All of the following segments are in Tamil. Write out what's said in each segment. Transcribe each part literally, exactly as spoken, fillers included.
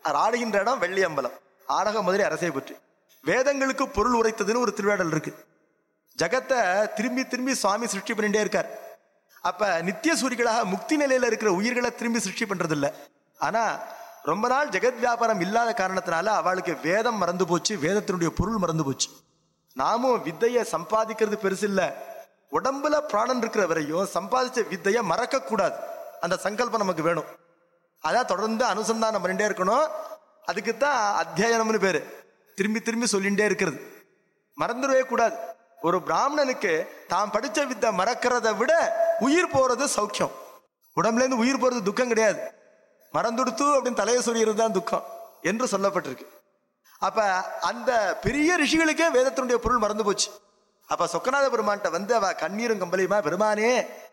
ஆடுகின்ற இடம் வெள்ளி அம்பலம், ஆடக முதலே அரசை பற்றி. வேதங்களுக்கு பொருள் உரைத்ததுன்னு ஒரு திருவிழாடல் இருக்கு. ஜகத்தை திரும்பி திரும்பி சுவாமி சிருஷ்டி பண்ணிட்டே இருக்கார். அப்ப நித்திய சூரிகளாக முக்தி நிலையில இருக்கிற உயிர்களை திரும்பி சிருஷ்டி பண்றது இல்லை. ஆனா ரொம்ப நாள் ஜெகத் வியாபாரம் இல்லாத காரணத்தினால அவளுக்கு வேதம் மறந்து போச்சு, வேதத்தினுடைய பொருள் மறந்து போச்சு. நாமும் வித்தையை சம்பாதிக்கிறது பெருசு இல்லை, உடம்புல பிராணன் இருக்கிற வரையும் சம்பாதிச்ச வித்தையை மறக்க கூடாது. அந்த சங்கல்பம் நமக்கு வேணும். அதான் தொடர்ந்து அனுசந்தானம் பண்ணிட்டே இருக்கணும். அதுக்குத்தான் அத்தியாயனம்னு பேரு. திரும்பி திரும்பி சொல்லிகிட்டே இருக்கிறது, மறந்துடவே கூடாது. ஒரு பிராமணனுக்கு தான் படிச்ச வித்தை மறக்கிறத விட உயிர் போறது சௌக்கியம். உடம்புல இருந்து உயிர் போறது துக்கம் கிடையாது, மறந்துடுத்து அப்படின்னு தலையை சொல்லிடுறது தான் துக்கம் என்று சொல்லப்பட்டிருக்கு. அப்ப அந்த பெரிய ரிஷிகளுக்கே வேதத்தினுடைய பொருள் மறந்து போச்சு. அப்ப சொக்கநாத பெருமான்கிட்ட வந்து அவ கண்ணீரும் கம்பளியுமா, பெருமானே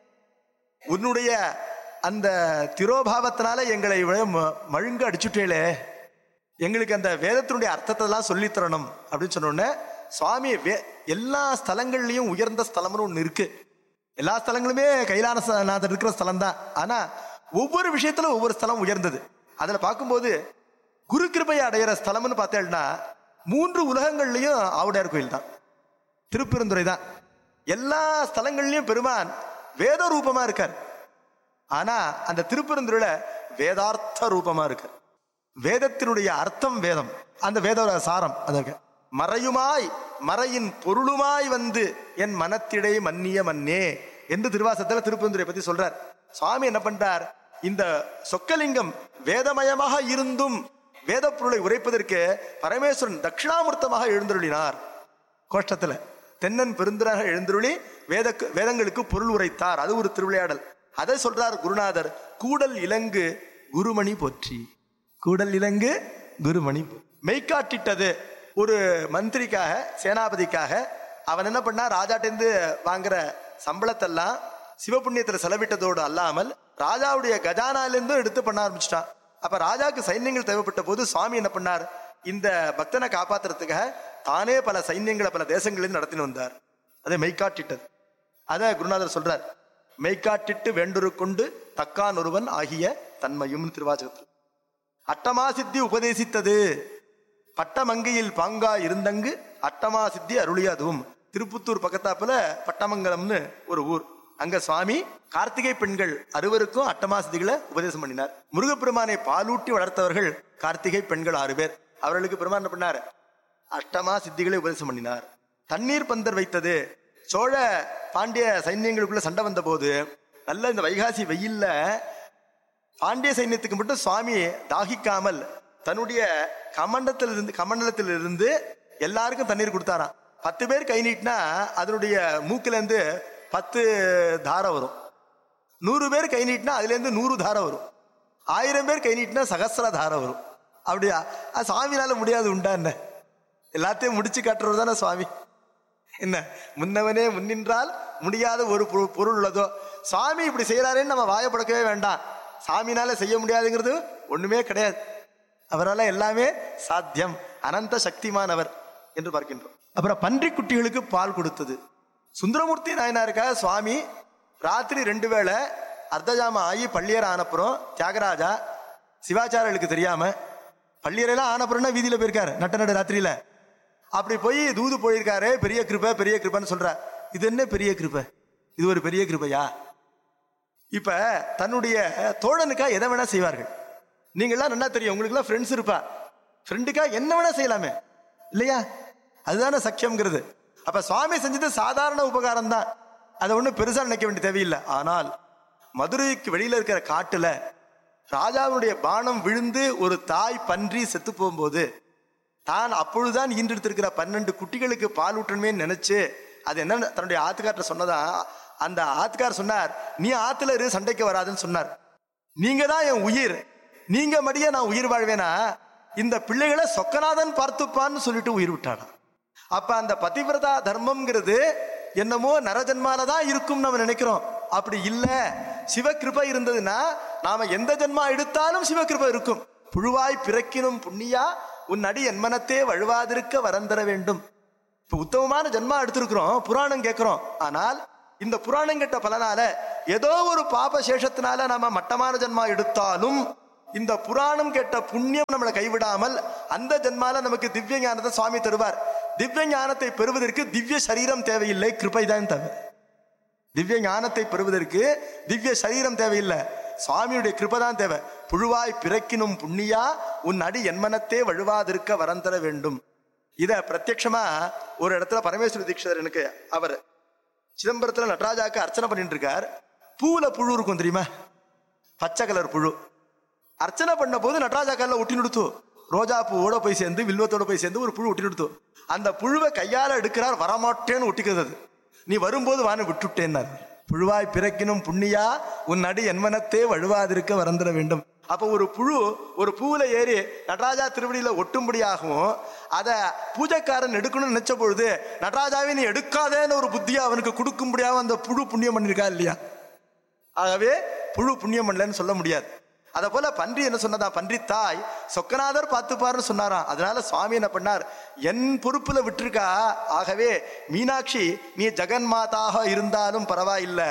உன்னுடைய அந்த திரோபாவத்தினால எங்களை மழுங்க அடிச்சுட்டேலே, எங்களுக்கு அந்த வேதத்தினுடைய அர்த்தத்தை எல்லாம் சொல்லித்தரணும் அப்படின்னு சொன்னோடனே சுவாமி வே எல்லா ஸ்தலங்கள்லையும் உயர்ந்த ஸ்தலம்னு ஒன்று இருக்கு. எல்லா ஸ்தலங்களுமே கைலாசநாதர் இருக்கிற ஸ்தலம் தான். ஆனா ஒவ்வொரு விஷயத்துல ஒவ்வொரு ஸ்தலம் உயர்ந்தது. அதுல பார்க்கும்போது குரு கிருபையை அடையிற ஸ்தலம்னு பார்த்தேன்னா மூன்று உலகங்கள்லையும் ஆவுடையார் கோயில் தான், திருப்பெருந்துறை தான். எல்லா ஸ்தலங்கள்லையும் பெருமான் வேத ரூபமா இருக்கார். ஆனா அந்த திருப்பெருந்துறையில வேதார்த்த ரூபமா இருக்கார். வேதத்தினுடைய அர்த்தம் வேதம், அந்த வேத சாரம் அதற்கு மறையுமாய் மறையின் பொருளுமாய் வந்து என் மனத்திடை மன்னிய மன்னே என்று திருவாசத்துல திருப்பெருந்துறை பத்தி சொல்றார். சுவாமி என்ன பண்றார், இந்த சொக்கலிங்கம் வேதமயமாக இருந்தும் வேத பொருளை உரைப்பதற்கு பரமேஸ்வரன் தட்சிணாமூர்த்தமாக எழுந்தருளினார். கோஷ்டத்துல தென்னன் பெருந்தராக எழுந்தருளி வேத வேதங்களுக்கு பொருள் உரைத்தார். அது ஒரு திருவிளையாடல். அதை சொல்றார் குருநாதர், கூடல் இலங்கு குருமணி போற்றி. கூடல் இலங்கு குருமணி மெய்காட்டிட்டது. ஒரு மந்திரிக்காக சேனாபதிக்காக அவன் என்ன பண்ணா, ராஜாட்டேந்து வாங்குற சம்பளத்தெல்லாம் சிவபுண்ணியத்துல செலவிட்டதோடு அல்லாமல் ராஜாவுடைய கஜானாலேருந்தும் எடுத்து பண்ண ஆரம்பிச்சிட்டான். அப்ப ராஜாவுக்கு சைன்யங்கள் தேவைப்பட்ட போது சுவாமி என்ன பண்ணார், இந்த பக்தனை காப்பாத்துறதுக்காக தானே பல சைன்யங்களை பல தேசங்களிலிருந்து நடத்தின்னு வந்தார். அதை மெய்காட்டிட்டது. அத குருநாதர் சொல்றார், மெய்காட்டிட்டு வேண்டுரு கொண்டு தக்கான் ஒருவன் ஆகிய தன்மையும் திருவாசகத்தில். அட்டமா சித்தி உபதேசித்தது, பட்டமங்கையில் பாங்கா இருந்தங்கு அட்டமா சித்தி அருளிய. அதுவும் திருப்புத்தூர் பக்கத்தாப்புல பட்டமங்கலம்னு ஒரு ஊர். அங்க சுவாமி கார்த்திகை பெண்கள் அறுவருக்கும் அட்டமா சித்திகளை உபதேசம் பண்ணினார். முருகப்பெருமானை பாலூட்டி வளர்த்தவர்கள் கார்த்திகை பெண்கள் ஆறு பேர். அவர்களுக்கு பெருமான் என்ன பண்ணார், அட்டமா சித்திகளை உபதேசம் பண்ணினார். தண்ணீர் பந்தர் வைத்தது, சோழ பாண்டிய சைன்யங்களுக்குள்ள சண்டை வந்த போது நல்ல இந்த வைகாசி வெயில்ல பாண்டிய சைன்யத்துக்கு மட்டும் சுவாமி தாகிக்காமல் தன்னுடைய கமண்டத்தில் இருந்து கமண்டலத்தில் இருந்து எல்லாருக்கும் தண்ணீர் கொடுத்தாராம். பத்து பேர் கை நீட்டினா அதனுடைய மூக்குல இருந்து பத்து தாரம் வரும். நூறு பேர் கை நீட்டினா அதுல இருந்து நூறு தாரம் வரும். ஆயிரம் பேர் கை நீட்டினா சகசிர தாரம் வரும். அப்படியா, சுவாமினால முடியாது உண்டா என்ன? எல்லாத்தையும் முடிச்சு காட்டுறது தானே சுவாமி. என்ன முன்னவனே முன்னின்றால் முடியாத ஒரு பொருள் உள்ளதோ. சுவாமி இப்படி செய்யறாருன்னு நம்ம வாயப்படக்கவே வேண்டாம். சாமினால செய்ய முடியாதுங்கிறது ஒண்ணுமே கிடையாது. அவரால் எல்லாமே சாத்தியம், அனந்த சக்திமானவர் என்று பார்க்கின்றோம். அப்புறம் பன்றி குட்டிகளுக்கு பால் கொடுத்தது. சுந்தரமூர்த்தி நாயனாருக்காக சுவாமி ராத்திரி ரெண்டு வேளை அர்த்தஜாம ஆகி பள்ளியரை ஆனப்புறம் தியாகராஜா சிவாச்சாரியர்களுக்கு தெரியாம பள்ளியரெல்லாம் ஆனப்புறம்னா வீதியில போயிருக்காரு நட்ட நடு ராத்திரியில. அப்படி போய் தூது போயிருக்காரு, பெரிய கிருபை பெரிய கிருபைன்னு சொல்ற. இது என்ன பெரிய கிருபை, இது ஒரு பெரிய கிருபையா? இப்ப தன்னுடைய தோழனுக்கா எதை வேணா செய்வார்கள். நீங்கள்லாம் நல்லா தெரியும், உங்களுக்குலாம் ஃப்ரெண்ட்ஸ் இருப்பா, ஃப்ரெண்டுக்கா என்ன வேணா செய்யலாமே இல்லையா? அதுதானே சக்கியம்ங்கிறது. அப்ப சுவாமி செஞ்சது சாதாரண உபகாரம் தான், அதை ஒன்றும் பெருசா நினைக்க வேண்டிய தேவையில்லை. ஆனால் மதுரைக்கு வெளியில இருக்கிற காட்டுல ராஜாவுடைய பானம் விழுந்து ஒரு தாய் பன்றி செத்து போகும்போது தான் அப்பொழுதுதான் ஈன்றெடுத்திருக்கிற பன்னெண்டு குட்டிகளுக்கு பால் ஊற்றணுமே நினைச்சு அது என்ன தன்னுடைய ஆத்துக்கார்ட்ட சொன்னதா. அந்த ஆத்துக்கார் சொன்னார், நீ ஆத்துல இரு, சண்டைக்கு வராதுன்னு சொன்னார். நீங்க தான் என் உயிர், நீங்க மடிய நான் உயிர் வாழ்வேனா, இந்த பிள்ளைகளை சொக்கநாதன் பார்த்துப்பான்னு சொல்லிட்டு உயிர் விட்டானா. அப்ப அந்த பதிவிரதா தர்மம்ங்கிறது என்னமோ நரஜன்மாலதான் இருக்கும் நம்ம நினைக்கிறோம். அப்படி இல்ல, சிவகிருபை இருந்ததுன்னா நாம எந்த ஜென்மா எடுத்தாலும் சிவகிருபை இருக்கும். புழுவாய் பிறக்கினும் புண்ணியா உன் அடி என் மனத்தே வழுவாதிருக்க வரந்தர வேண்டும். இப்ப உத்தமமான ஜென்மா எடுத்திருக்கிறோம், புராணம் கேட்கிறோம். ஆனால் இந்த புராணம் கேட்ட பலனால ஏதோ ஒரு பாப சேஷத்தினால நாம மட்டமான ஜென்மா எடுத்தாலும் இந்த புராணம் கேட்ட புண்ணியம் நம்மளை கைவிடாமல் அந்த ஜென்மால நமக்கு திவ்ய ஞானத்தை சுவாமி தருவார். திவ்ய ஞானத்தை பெறுவதற்கு திவ்ய சரீரம் தேவையில்லை, கிருபைதான் தேவை. திவ்ய ஞானத்தை பெறுவதற்கு திவ்ய சரீரம் தேவையில்லை, சுவாமியுடைய கிருபைதான் தேவை. புழுவாய் பிறக்கினும் புண்ணியா உன் அடி என்மனத்தே வழுவாதிருக்க வரந்தர வேண்டும். இத பிரத்யட்சமா ஒரு இடத்துல பரமேஸ்வர தீட்சிதர் எனக்கு அவர் சிதம்பரத்துல நடராஜாக்கு அர்ச்சனை பண்ணிட்டு இருக்கார். பூல புழு இருக்கும் தெரியுமா, பச்சை கலர் புழு. அர்ச்சனை பண்ண போது நடராஜா காலில் ஒட்டி நிறுத்து, ரோஜா பூவோட போய் சேர்ந்து வில்வத்தோட போய் சேர்ந்து ஒரு புழு ஒட்டி நிறுத்து. அந்த புழுவை கையால எடுக்கிறார், வரமாட்டேன்னு ஒட்டிக்கிறது. நீ வரும்போது வான்னு விட்டுட்டேன்னார். புழுவாய் பிறக்கினும் புண்ணியா உன் அடி என்மனத்தே வழுவாதிருக்க வரந்திர வேண்டும். அப்போ ஒரு புழு ஒரு பூவில் ஏறி நடராஜா திருவடியில ஒட்டும்படியாகவும் அதை பூஜைக்காரன் எடுக்கணும்னு நினைச்ச பொழுது நடராஜாவே நீ எடுக்காதேன்னு ஒரு புத்தியை அவனுக்கு கொடுக்கும்படியாகவும் அந்த புழு புண்ணியம் பண்ணியிருக்கா இல்லையா? ஆகவே புழு புண்ணியம் பண்ணலன்னு சொல்ல முடியாது. அதை போல பன்றி என்ன சொன்னதா, பன்றி தாய் சொக்கநாதர் பார்த்துப்பாருன்னு சொன்னாராம். அதனால சுவாமி என்ன பண்ணார், என் பொறுப்புல விட்டுருக்கா. ஆகவே மீனாட்சி நீ ஜெகன்மாதாக இருந்தாலும் பரவாயில்லை,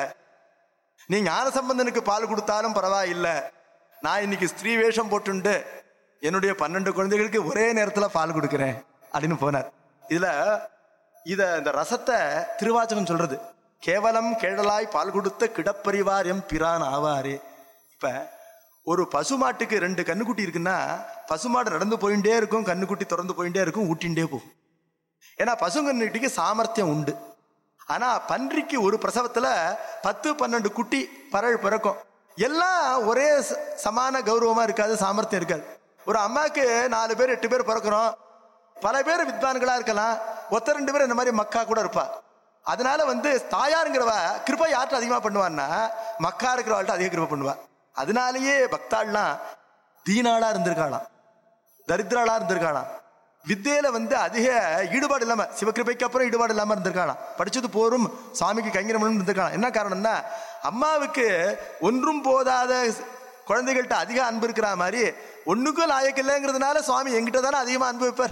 நீ ஞான சம்பந்தனுக்கு பால் கொடுத்தாலும் பரவாயில்லை, நான் இன்னைக்கு ஸ்திரீ வேஷம் போட்டுண்டு என்னுடைய பன்னெண்டு குழந்தைகளுக்கு ஒரே நேரத்துல பால் கொடுக்கிறேன் அப்படின்னு போனார். இதுல இத இந்த ரசத்தை திருவாச்சகம் சொல்றது, கேவலம் கேழலாய் பால் கொடுத்த கிடப்பறிவார் எம் பிரான் ஆவாரே. இப்ப ஒரு பசுமாட்டுக்கு ரெண்டு கண்ணுக்குட்டி இருக்குன்னா பசுமாடு நடந்து போயிட்டே இருக்கும், கண்ணுக்குட்டி திறந்து போயிட்டே இருக்கும், ஊட்டின்ண்டே போகும். ஏன்னா பசுங்கன்னுட்டிக்கு சாமர்த்தியம் உண்டு. ஆனா பன்றிக்கு ஒரு பிரசவத்துல பத்து பன்னெண்டு குட்டி பறவை பிறக்கும். எல்லாம் ஒரே சமான கௌரவமா இருக்காது, சாமர்த்தியம் இருக்காது. ஒரு அம்மாவுக்கு நாலு பேர் எட்டு பேர் பிறக்கிறோம், பல பேர் வித்வான்களா இருக்கலாம், ஒத்த ரெண்டு பேர் இந்த மாதிரி மக்கா கூட இருப்பா. அதனால வந்து தாயாருங்கிறவ கிருபை யார்கிட்ட அதிகமா பண்ணுவான்னா மக்கா இருக்கிறவாள்கிட்ட அதிக கிருபை பண்ணுவா. அதனாலேயே பக்தாள்லாம் தீனாளா இருந்திருக்காளாம், தரித்திராளா இருந்திருக்காளாம், வித்தையில வந்து அதிக ஈடுபாடு இல்லாம, சிவகிருபைக்கு அப்புறம் ஈடுபாடு இல்லாம இருந்திருக்காளாம். படிச்சது போரும் சுவாமிக்கு கைங்கரம் இருந்திருக்காளாம். என்ன காரணம்னா அம்மாவுக்கு ஒன்றும் போதாத குழந்தைகள்கிட்ட அதிக அன்பு இருக்கிற மாதிரி ஒண்ணுக்கும் லாயக்கு இல்லைங்கிறதுனால சுவாமி எங்கிட்ட தானே அதிகமா அன்பு வைப்பார்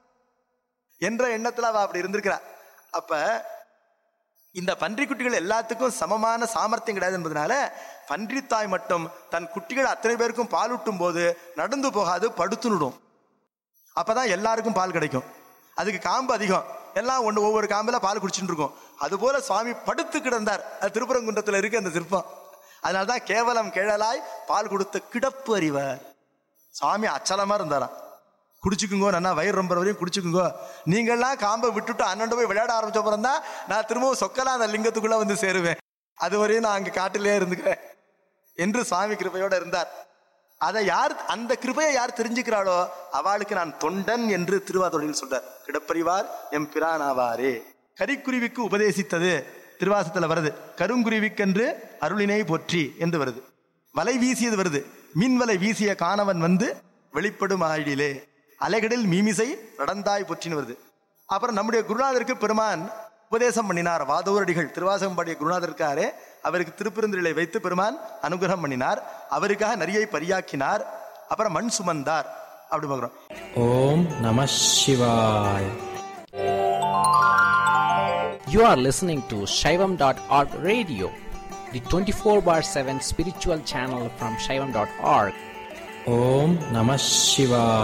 என்ற எண்ணத்துல அவ அப்படி இருந்திருக்கிறா. அப்ப இந்த பன்றி குட்டிகள் எல்லாத்துக்கும் சமமான சாமர்த்தியம் கிடையாது என்பதனால பன்றித்தாய் மட்டும் தன் குட்டிகள் அத்தனை பேருக்கும் பால் ஊட்டும் போது நடந்து போகாது, படுத்துனுடும். அப்பதான் எல்லாருக்கும் பால் கிடைக்கும். அதுக்கு காம்பு அதிகம், எல்லாம் ஒன்று ஒவ்வொரு காம்புல பால் குடிச்சுட்டு இருக்கும். அதுபோல சுவாமி படுத்து கிடந்தார். அது திருப்பரங்குன்றத்தில் இருக்கு அந்த சிற்பம். அதனால்தான் கேவலம் கேழலாய் பால் கொடுத்த கிடப்பு அறிவார். சுவாமி அச்சலமா இருந்தாராம். குடிச்சுக்குங்கோ, நல்லா வயிறு ரொம்ப வரையும் குடிச்சுக்குங்கோ, நீங்கள்லாம் காம்பை விட்டுட்டு அண்ணன் போய் விளையாட ஆரம்பிச்ச அப்புறம் தான் நான் திரும்பவும் சொக்கலாம் அந்த லிங்கத்துக்குள்ள வந்து சேருவேன், அது வரையும் நான் அங்க காட்டிலே இருந்துக்கிறேன் என்று சுவாமி கிருபையோட இருந்தார். அதை யார், அந்த கிருபையை யார் தெரிஞ்சுக்கிறாளோ அவளுக்கு நான் தொண்டன் என்று திருவாதொழில் சொல்றார். கிடப்பறிவார் எம் பிரானாவாரே. கரிக்குருவிக்கு உபதேசித்தது திருவாசத்துல வருது, கருங்குருவிக்கென்று அருளினை போற்றி என்று வருது. வலை வீசியது வருது, மீன் வலை வீசிய காணவன் வந்து வெளிப்படும் ஆயிடிலே அலைகடல் மீமிசை நடந்தாய் போற்றின்னு வருது. அப்புறம் நம்முடைய குருநாதருக்கு பெருமான் உபதேசம் பண்ணினார். வாதூரடிகள் திருவாசகம் பாடிய குருநாதருக்காரே, அவருக்கு திருப்பெருந்துறையை வைத்து பெருமான் அனுகிரகம் பண்ணினார். அவருக்காக நரியை பரியாக்கினார். அப்புறம் மண் சுமந்தார். அப்படி பார்க்கிறோம். ஓம் நம சிவாய. You are listening to Shaivam dot org radio, the twenty-four bar seven spiritual channel from Shaivam dot org. Om Namah Shivaya.